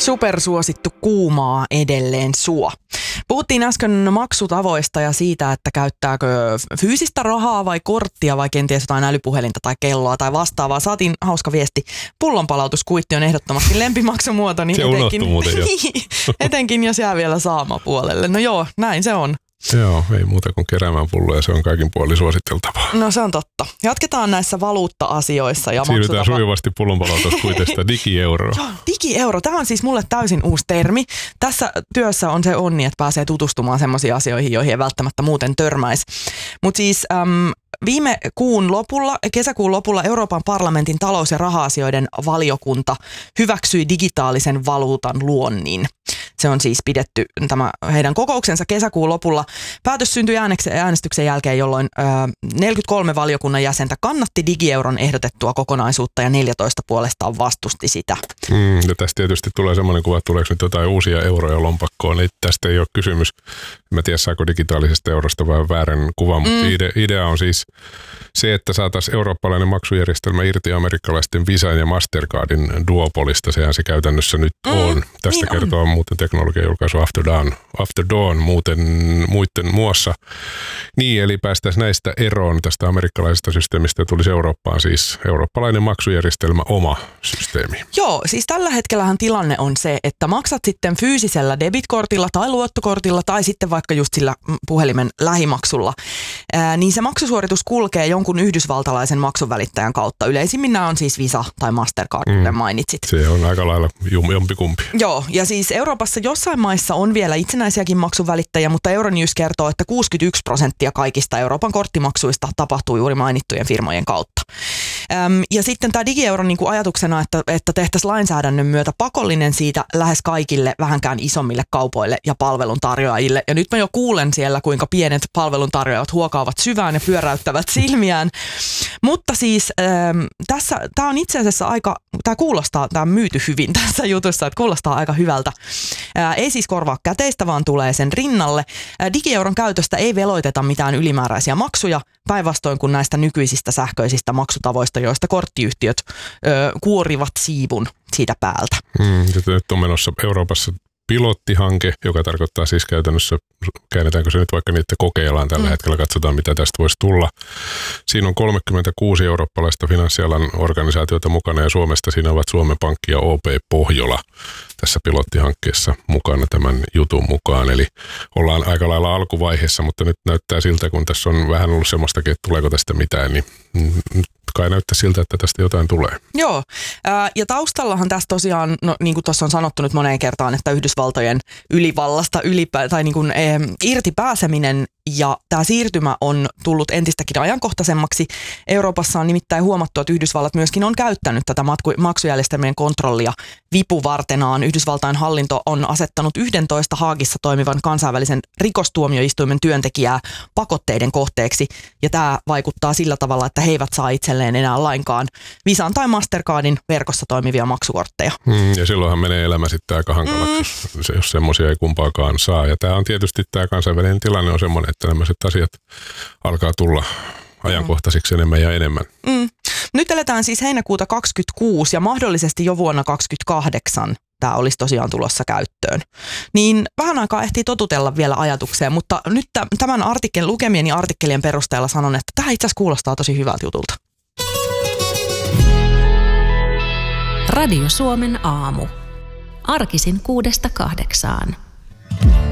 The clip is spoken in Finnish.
Supersuosittu kuumaa edelleen suo. Puhuttiin äsken maksutavoista ja siitä, että käyttääkö fyysistä rahaa vai korttia vai kenties jotain älypuhelinta tai kelloa tai vastaavaa. Saatiin hauska viesti. Pullonpalautuskuitti on ehdottomasti lempimaksumuoto, niin se unohtui muuten jo. Etenkin jos jää vielä saamapuolelle. No joo, näin se on. Joo, ei muuta kuin keräämään pulloja, se on kaikin puolin suositeltavaa. No se on totta. Jatketaan näissä valuutta-asioissa. Ja siirrytään sujuvasti pullonpalautuskuitesta digieuroon. Joo, digieuro. Tämä on siis mulle täysin uusi termi. Tässä työssä on se onni, että pääsee tutustumaan semmoisiin asioihin, joihin ei välttämättä muuten törmäisi. Mutta siis viime kesäkuun lopulla Euroopan parlamentin talous- ja raha-asioiden valiokunta hyväksyi digitaalisen valuutan luonnin. Se on siis pidetty tämä heidän kokouksensa kesäkuun lopulla. Päätös syntyi äänestyksen jälkeen, jolloin 43 valiokunnan jäsentä kannatti digieuron ehdotettua kokonaisuutta ja 14 puolestaan vastusti sitä. Ja tästä tietysti tulee semmoinen kuva, että tuleeko nyt jotain uusia euroja lompakkoon. Niin tästä ei ole kysymys. Mä tiedä, saako digitaalisesta eurosta vähän väärän kuvan, mutta idea on siis se, että saataisiin eurooppalainen maksujärjestelmä irti amerikkalaisten Visan ja Mastercardin duopolista. Sehän se käytännössä nyt on. Tästä niin kertoo muuten teknologian julkaisu After Dawn muiden muassa. Niin, eli päästäisiin näistä eroon tästä amerikkalaisesta systeemistä ja tulisi Eurooppaan siis eurooppalainen maksujärjestelmä, oma systeemi. Joo, siis tällä hetkellähän tilanne on se, että maksat sitten fyysisellä debitkortilla tai luottokortilla tai sitten vaikka just sillä puhelimen lähimaksulla, niin se maksusuoritus kulkee jonkun yhdysvaltalaisen maksuvälittäjän kautta. Yleisimmin nämä on siis Visa tai Mastercard, kuten mainitsit. Se on aika lailla jompikumpi. Joo, ja siis Euroopassa jossain maissa on vielä itsenäisiäkin maksuvälittäjiä, mutta Euronews kertoo, että 61% kaikista Euroopan korttimaksuista tapahtuu juuri mainittujen firmojen kautta. Ja sitten tämä digieuro niin kuin ajatuksena, että tehtäisiin lainsäädännön myötä pakollinen siitä lähes kaikille vähänkään isommille kaupoille ja palveluntarjoajille. Ja nyt mä jo kuulen siellä, kuinka pienet palveluntarjoajat huokaavat syvään ja pyöräyttävät silmiään. Mutta siis tämä on itse asiassa tämä on myyty hyvin tässä jutussa, että kuulostaa aika hyvältä. Ei siis korvaa käteistä, vaan tulee sen rinnalle. Digieuron käytöstä ei veloiteta mitään ylimääräisiä maksuja, päinvastoin kuin näistä nykyisistä sähköisistä maksutavoista, joista korttiyhtiöt kuorivat siivun siitä päältä. Nyt on menossa Euroopassa pilottihanke, joka tarkoittaa siis käytännössä, käännetäänkö se nyt vaikka niitä kokeillaan tällä hetkellä, katsotaan mitä tästä voisi tulla. Siinä on 36 eurooppalaista finanssialan organisaatiota mukana ja Suomesta siinä ovat Suomen Pankki ja OP Pohjola tässä pilottihankkeessa mukana tämän jutun mukaan. Eli ollaan aika lailla alkuvaiheessa, mutta nyt näyttää siltä, kun tässä on vähän ollut semmoistakin, että tuleeko tästä mitään, niin kai näyttää siltä, että tästä jotain tulee. Joo, ja taustallahan tässä tosiaan, no, niin kuin tuossa on sanottu nyt moneen kertaan, että Yhdysvaltojen ylivallasta irti pääseminen ja tämä siirtymä on tullut entistäkin ajankohtaisemmaksi. Euroopassa on nimittäin huomattu, että Yhdysvallat myöskin on käyttänyt tätä maksujärjestelmien kontrollia vipuvartenaan. Yhdysvaltain hallinto on asettanut 11 Haagissa toimivan kansainvälisen rikostuomioistuimen työntekijää pakotteiden kohteeksi. Ja tämä vaikuttaa sillä tavalla, että he eivät saa itselleen enää lainkaan Visan tai Mastercardin verkossa toimivia maksukortteja. Ja silloinhan menee elämä sitten aika hankalaksi, jos semmoisia ei kumpaakaan saa. Ja tämä on tietysti tämä kansainvälinen tilanne on semmoinen, että tämmöiset asiat alkaa tulla ajankohtaisiksi enemmän ja enemmän. Nyt eletään siis heinäkuuta 2026 ja mahdollisesti jo vuonna 2028 tämä olisi tosiaan tulossa käyttöön. Niin vähän aikaa ehtii totutella vielä ajatukseen, mutta nyt tämän lukemieni artikkelien perusteella sanon, että tämä itse asiassa kuulostaa tosi hyvältä jutulta. Radio Suomen aamu. Arkisin 6–8.